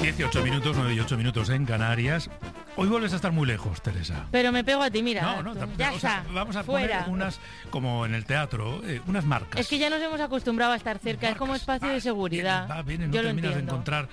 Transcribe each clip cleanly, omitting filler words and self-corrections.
18 minutos, 9 y 8 minutos en Canarias. Hoy vuelves a estar muy lejos, Teresa. Pero me pego a ti, mira. No, ya o está. sea, vamos a fuera. poner unas, como en el teatro, unas marcas. Es que ya nos hemos acostumbrado a estar cerca, es como espacio de seguridad. Viene, no Yo lo terminas de entiendo. encontrar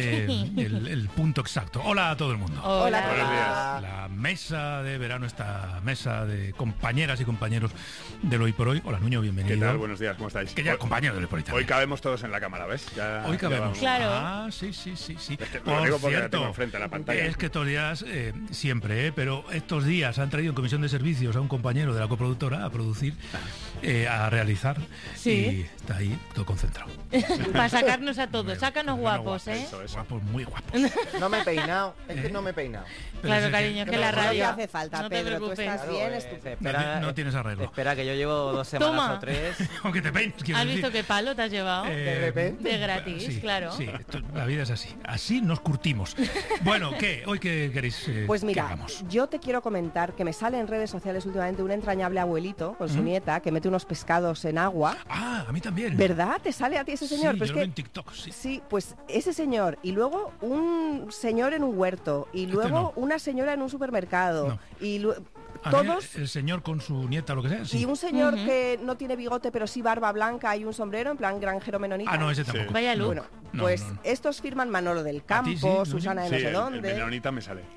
el punto exacto. Hola a todo el mundo. Hola. Buenos días. La mesa de verano, esta mesa de compañeras y compañeros del Hoy por Hoy. Hola, Nuño, bienvenido. ¿Qué tal? Buenos días, ¿cómo estáis? Que ya compañero del Hoy por Hoy también. Hoy cabemos todos en la cámara, ¿ves? Hoy cabemos. Claro. Ah, sí. Es que lo digo porque la tengo enfrente a la pantalla. Es que estos días, siempre, pero estos días han traído en comisión de servicios a un compañero de la coproductora a producir, a realizar. Sí. Y está ahí todo concentrado. Para sacarnos a todos. Sácanos guapos, ¿eh? Eso. Guapos, muy guapos. No me he peinado, es que no me he peinado. Pero Claro, si cariño, es que no, la no radio... te hace falta, no te Pedro, tú preocupes. estás bien, No, estupendo. no tienes arreglo. Espera, que yo llevo 2 semanas Toma. o 3. Aunque te peines, quiero ¿Has decir. visto qué palo te has llevado? De repente. De gratis, Sí, claro. Sí, la vida es así. Así nos curtimos. Bueno, ¿qué? ¿Hoy qué queréis Pues que mira, hagamos? yo te quiero comentar que me sale en redes sociales últimamente un entrañable abuelito con su nieta que mete unos pescados en agua. Ah, a mí también. ¿Verdad? ¿Te sale a ti ese señor? Sí, Pues yo lo veo en TikTok, sí. Sí, pues ese señor, y luego un señor en un huerto, y luego no. una señora en un supermercado, No. y A mí todos... el señor con su nieta, lo que sea, sí. Y un señor que no tiene bigote, pero sí barba blanca y un sombrero, en plan granjero menonita. Ah, no, ese tampoco. Vaya look. Bueno, No, pues no. estos firman Manolo del Campo, ti sí, Nuño? Susana de Sí, no sé el dónde. menonita me sale.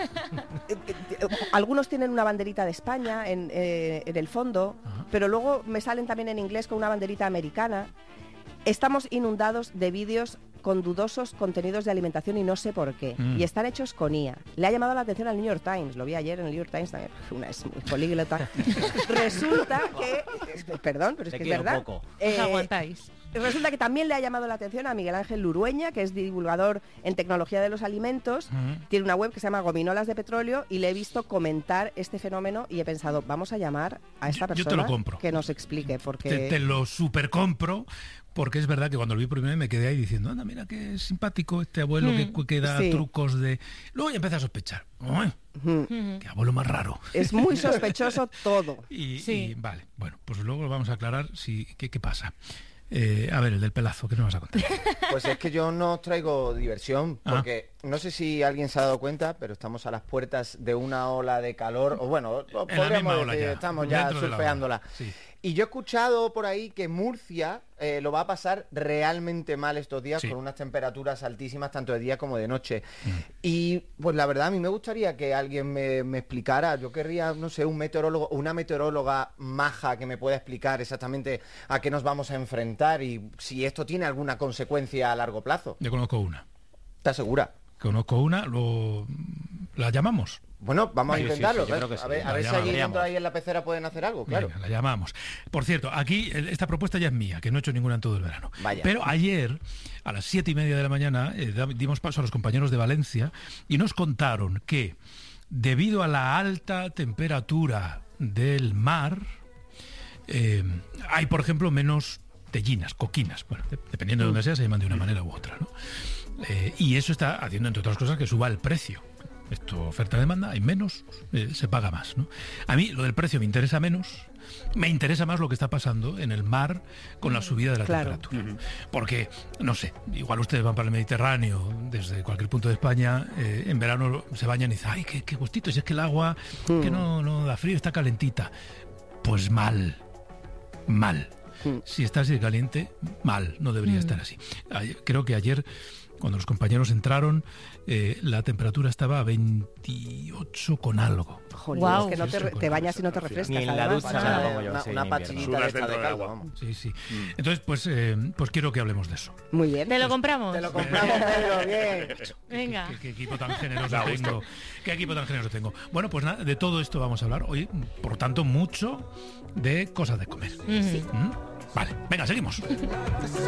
Algunos tienen una banderita de España en el fondo, pero luego me salen también en inglés con una banderita americana. Estamos inundados de vídeos con dudosos contenidos de alimentación y no sé por qué. Y están hechos con IA. Le ha llamado la atención al New York Times. Lo vi ayer en el New York Times también. Una es muy políglota. Resulta que... Perdón, pero es Te que es quiero verdad. poco. Os aguantáis. Resulta que también le ha llamado la atención a Miguel Ángel Lurueña, que es divulgador en tecnología de los alimentos. Tiene una web que se llama Gominolas de Petróleo y le he visto comentar este fenómeno y he pensado, vamos a llamar a esta Yo te persona lo compro. que nos explique, porque... Te lo super compro, porque es verdad que cuando lo vi primero me quedé ahí diciendo, anda, mira qué simpático este abuelo que da Sí. trucos de... Luego ya empecé a sospechar. ¡Uy! Qué abuelo más raro. Es muy sospechoso todo. Y vale, bueno, pues luego lo vamos a aclarar qué pasa. A ver, el del pelazo, ¿qué nos vas a contar? Pues es que yo no os traigo diversión, Ah. porque no sé si alguien se ha dado cuenta, pero estamos a las puertas de una ola de calor, o bueno, En la podríamos misma ola decir, ya, estamos ya dentro de la surfeándola. ola, sí. Y yo he escuchado por ahí que Murcia lo va a pasar realmente mal estos días, Sí. con unas temperaturas altísimas tanto de día como de noche. Y pues la verdad a mí me gustaría que alguien me explicara, yo querría, no sé, un meteorólogo o una meteoróloga maja que me pueda explicar exactamente a qué nos vamos a enfrentar y si esto tiene alguna consecuencia a largo plazo. Yo conozco una. ¿Estás segura? ¿La llamamos? Bueno, vamos Sí, a intentarlo. sí, yo creo que a sí. ver, La si allí llamamos. dentro ahí en la pecera pueden hacer algo, claro. Venga, la llamamos. Por cierto, aquí esta propuesta ya es mía, que no he hecho ninguna en todo el verano. Vaya. Pero ayer, a las 7:30 de la mañana, dimos paso a los compañeros de Valencia y nos contaron que, debido a la alta temperatura del mar, hay, por ejemplo, menos tellinas, coquinas. Bueno, dependiendo de donde sea, se llaman de una manera u otra, ¿no? Y eso está haciendo, entre otras cosas, que suba el precio. Esto, oferta-demanda, hay menos, se paga más, ¿no? A mí lo del precio me interesa menos, me interesa más lo que está pasando en el mar con la subida de la Claro. temperatura. Porque, no sé, igual ustedes van para el Mediterráneo, desde cualquier punto de España, en verano se bañan y dicen, ay, qué gustito, si es que el agua que no da frío, está calentita. Pues mal. Si está así de caliente, mal, no debería estar así. Creo que ayer, cuando los compañeros entraron, la temperatura estaba a 28 con algo. Jolín, Guau. es que no Sí, sí, te bañas y no te Ni refrescas. Ni en la además. ducha me la pongo yo, Una, sí, una en pastillita invierno. de esta Sudas de dentro del caldo, agua. vamos. Sí. Entonces, pues quiero que hablemos de eso. Muy bien. ¿Te lo compramos? Te lo compramos, Pedro, bien. Venga. ¿Qué equipo tan generoso Da gusto. tengo? ¿Qué equipo tan generoso tengo? Bueno, pues nada, de todo esto vamos a hablar hoy, por tanto, mucho de cosas de comer. ¿Mm? Vale, venga, seguimos.